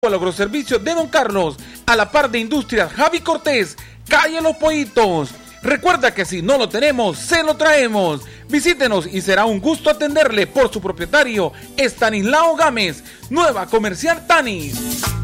Al agroservicio de Don Carlos, a la par de Industrias Javi Cortés, calle Los Pollitos. Recuerda que si no lo tenemos, se lo traemos. Visítenos y será un gusto atenderle por su propietario, Estanislao Gámez, Nueva Comercial Tanis.